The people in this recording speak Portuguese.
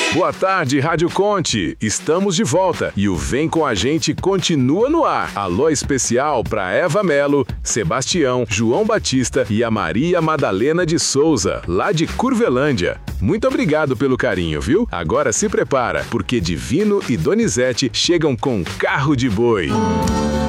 Boa tarde, Rádio Conte. Estamos de volta e o Vem Com a Gente continua no ar. Alô especial para Eva Melo, Sebastião, João Batista e a Maria Madalena de Souza, lá de Curvelândia. Muito obrigado pelo carinho, viu? Agora se prepara, porque Divino e Donizete chegam com Carro de Boi.